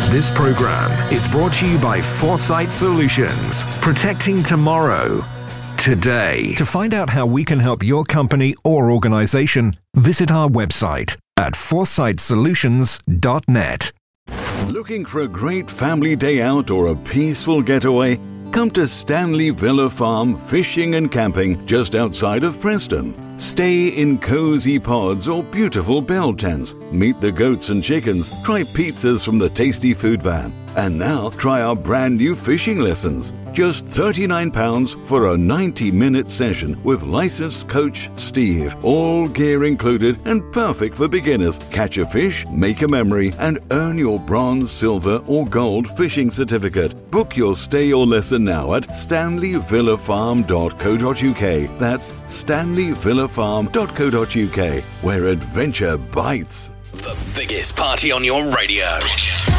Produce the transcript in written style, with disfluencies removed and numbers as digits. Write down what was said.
This program is brought to you by Foresight Solutions, protecting tomorrow, today. To find out how we can help your company or organization, visit our website at foresightsolutions.net. Looking for a great family day out or a peaceful getaway? Come to Stanley Villa Farm Fishing and Camping just outside of Preston. Stay in cozy pods or beautiful bell tents. Meet the goats and chickens. Try pizzas from the tasty food van. And now try our brand new fishing lessons. Just £39 for a 90-minute session with licensed coach Steve. All gear included and perfect for beginners. Catch a fish, make a memory, and earn your bronze, silver, or gold fishing certificate. Book your stay or lesson now at stanleyvillafarm.co.uk. That's stanleyvillafarm.co.uk, where adventure bites. The biggest party on your radio.